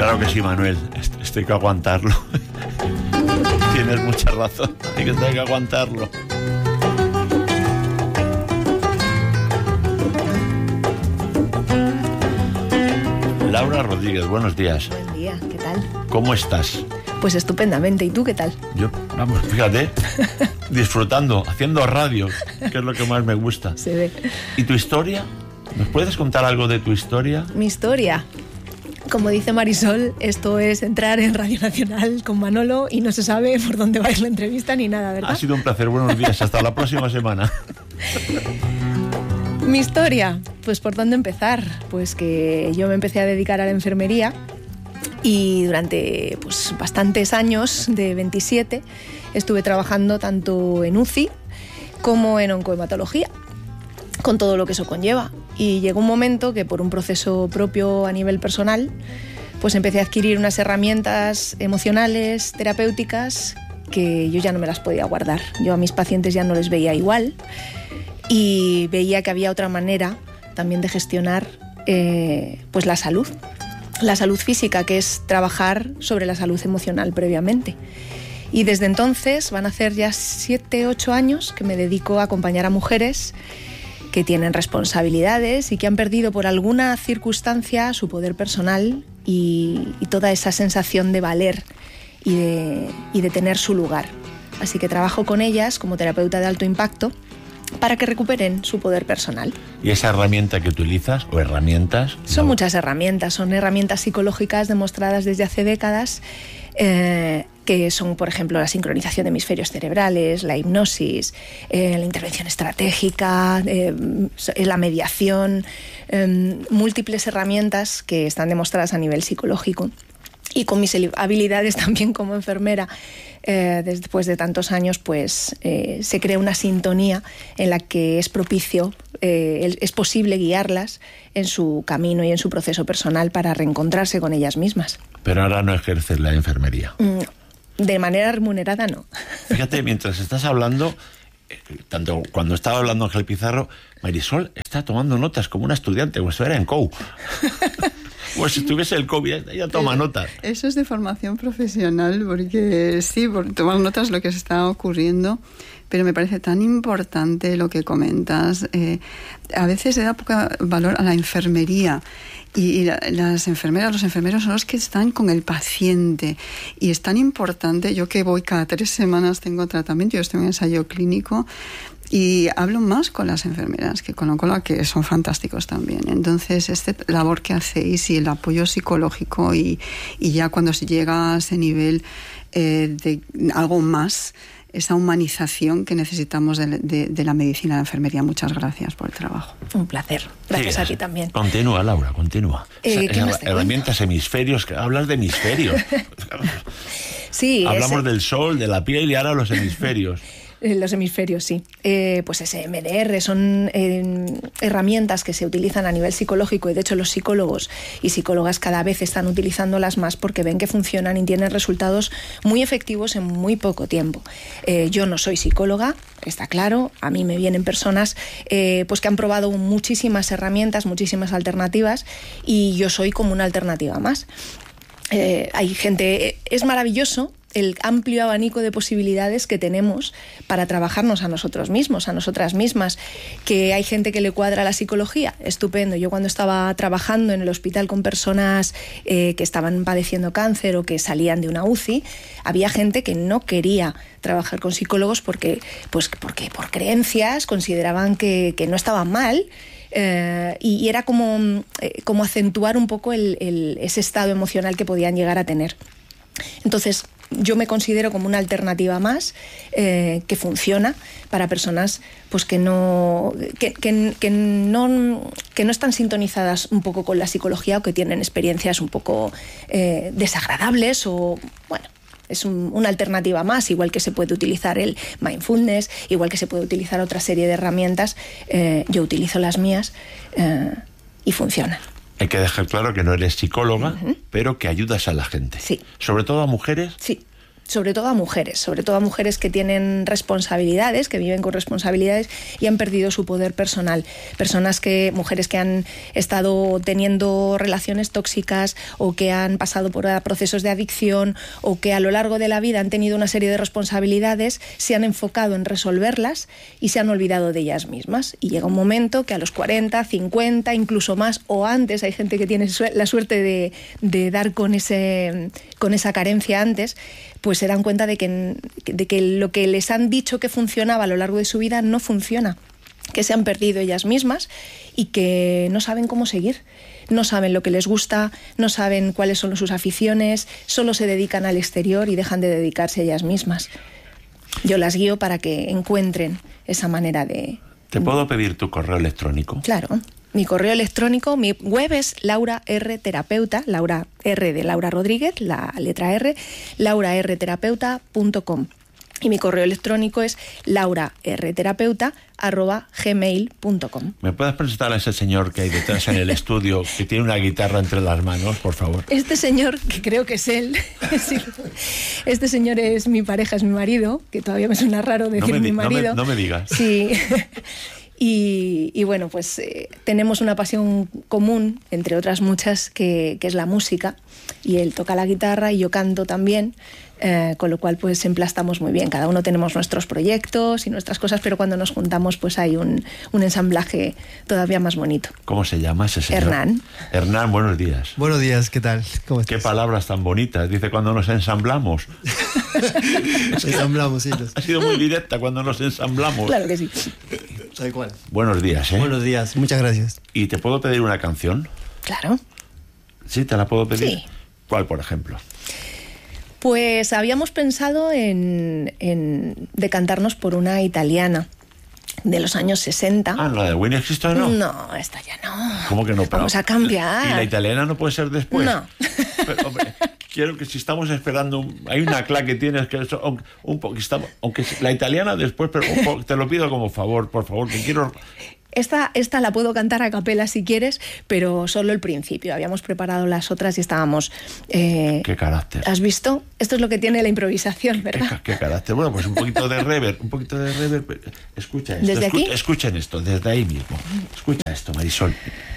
Claro que sí, Manuel. Esto hay que aguantarlo. Tienes mucha razón. Hay que aguantarlo. Laura Rodríguez, buenos días. Buen día, ¿qué tal? ¿Cómo estás? Pues estupendamente, ¿y tú qué tal? Yo, vamos, fíjate, disfrutando, haciendo radio, que es lo que más me gusta. Se ve. ¿Y tu historia? ¿Nos puedes contar algo de tu historia? Mi historia. Como dice Marisol, esto es entrar en Radio Nacional con Manolo y no se sabe por dónde va a ir la entrevista ni nada, ¿verdad? Ha sido un placer, buenos días, hasta la próxima semana. Mi historia, pues ¿por dónde empezar? Pues que yo me empecé a dedicar a la enfermería y durante pues bastantes años, de 27, estuve trabajando tanto en UCI como en oncohematología, con todo lo que eso conlleva. Y llegó un momento que por un proceso propio a nivel personal, pues empecé a adquirir unas herramientas emocionales, terapéuticas, que yo ya no me las podía guardar. Yo a mis pacientes ya no les veía igual y veía que había otra manera también de gestionar pues la salud física, que es trabajar sobre la salud emocional previamente. Y desde entonces van a hacer ya 7, 8 años que me dedico a acompañar a mujeres que tienen responsabilidades y que han perdido por alguna circunstancia su poder personal y toda esa sensación de valer y de tener su lugar. Así que trabajo con ellas como terapeuta de alto impacto para que recuperen su poder personal. ¿Y esa herramienta que utilizas o herramientas? Son muchas herramientas, son herramientas psicológicas demostradas desde hace décadas, que son, por ejemplo, la sincronización de hemisferios cerebrales, la hipnosis, la intervención estratégica, la mediación, múltiples herramientas que están demostradas a nivel psicológico. Y con mis habilidades también como enfermera, después de tantos años, pues se crea una sintonía en la que es propicio, es posible guiarlas en su camino y en su proceso personal para reencontrarse con ellas mismas. Pero ahora no ejerces la enfermería. De manera remunerada, no. Fíjate, mientras estás hablando, tanto cuando estaba hablando Ángel Pizarro, Marisol está tomando notas como una estudiante, como si fuera en COU. Pues si estuviese el COVID, ella toma notas. Eso es de formación profesional, porque sí, por tomar notas lo que se está ocurriendo, pero me parece tan importante lo que comentas. A veces se da poco valor a la enfermería y las enfermeras, los enfermeros son los que están con el paciente y es tan importante. Yo que voy cada 3 semanas, tengo tratamiento, yo estoy en ensayo clínico y hablo más con las enfermeras que con oncología, que son fantásticos también. Entonces, esta labor que hacéis y el apoyo psicológico y ya cuando se llega a ese nivel de algo más, esa humanización que necesitamos de la medicina y la enfermería. Muchas gracias por el trabajo. Un placer. Gracias a ti también. Continúa, Laura, continúa. Herramientas, hemisferios, hablas de hemisferios. Sí. Hablamos del sol, de la piel y ahora los hemisferios. Los hemisferios, sí. Pues ese MDR son herramientas que se utilizan a nivel psicológico y de hecho los psicólogos y psicólogas cada vez están utilizándolas más porque ven que funcionan y tienen resultados muy efectivos en muy poco tiempo. Yo no soy psicóloga, está claro, a mí me vienen personas pues que han probado muchísimas herramientas, muchísimas alternativas y yo soy como una alternativa más. Hay gente, es maravilloso el amplio abanico de posibilidades que tenemos para trabajarnos a nosotros mismos, a nosotras mismas. Que hay gente que le cuadra la psicología, estupendo. Yo cuando estaba trabajando en el hospital con personas que estaban padeciendo cáncer o que salían de una UCI, había gente que no quería trabajar con psicólogos porque por creencias consideraban que no estaban mal. Y era como acentuar un poco ese estado emocional que podían llegar a tener. Entonces, yo me considero como una alternativa más que funciona para personas pues que no están sintonizadas un poco con la psicología o que tienen experiencias un poco desagradables o, bueno, es una alternativa más, igual que se puede utilizar el mindfulness, igual que se puede utilizar otra serie de herramientas. Yo utilizo las mías y funcionan. Hay que dejar claro que no eres psicóloga, pero que ayudas a la gente. Sí. ¿Sobre todo a mujeres? Sí. sobre todo a mujeres que tienen responsabilidades, que viven con responsabilidades y han perdido su poder personal. Mujeres que han estado teniendo relaciones tóxicas o que han pasado por procesos de adicción o que a lo largo de la vida han tenido una serie de responsabilidades, se han enfocado en resolverlas y se han olvidado de ellas mismas. Y llega un momento que a los 40, 50, incluso más o antes, hay gente que tiene la suerte de dar con esa carencia antes, pues se dan cuenta de que lo que les han dicho que funcionaba a lo largo de su vida no funciona, que se han perdido ellas mismas y que no saben cómo seguir, no saben lo que les gusta, no saben cuáles son sus aficiones, solo se dedican al exterior y dejan de dedicarse a ellas mismas. Yo las guío para que encuentren esa manera de... ¿Te puedo pedir tu correo electrónico? Claro. Mi correo electrónico, mi web es Laura R. Terapeuta, Laura R de Laura Rodríguez, la letra R, laurarterapeuta.com. Y mi correo electrónico es laurarterapeuta@gmail.com. ¿Me puedes presentar a ese señor que hay detrás en el estudio, que tiene una guitarra entre las manos, por favor? Este señor, que creo que es él, sí, este señor es mi pareja, es mi marido, que todavía me suena raro decir mi marido. No me digas. Sí. Y bueno, pues tenemos una pasión común, entre otras muchas, que es la música. Y él toca la guitarra y yo canto también, con lo cual pues emplastamos muy bien. Cada uno tenemos nuestros proyectos y nuestras cosas, pero cuando nos juntamos pues hay un ensamblaje todavía más bonito. ¿Cómo se llama ese señor? Hernán. Hernán, buenos días. Buenos días, ¿qué tal? ¿Cómo estás? Qué palabras tan bonitas. Dice cuando nos ensamblamos. Ensamblamos, sí. Ha sido muy directa, cuando nos ensamblamos. Claro que sí. Tal cual. Buenos días, ¿eh? Buenos días, muchas gracias. ¿Y te puedo pedir una canción? Claro. ¿Sí? ¿Te la puedo pedir? Sí. ¿Cuál, por ejemplo? Pues habíamos pensado en decantarnos por una italiana de los años 60. Ah, ¿la de Winnie Houston no? No, esta ya no. ¿Cómo que no? Pero, vamos a cambiar. ¿Y la italiana no puede ser después? No. Pero, hombre, quiero que si estamos esperando... hay una clave que tienes que... aunque la italiana después, pero te lo pido como favor, por favor, que quiero... Esta la puedo cantar a capela si quieres, pero solo el principio. Habíamos preparado las otras y estábamos... Qué carácter. ¿Has visto? Esto es lo que tiene la improvisación, ¿verdad? Qué carácter. Bueno, pues un poquito de reverb. Escucha esto. ¿Desde aquí? Escuchen esto, desde ahí mismo. Escucha esto, Marisol.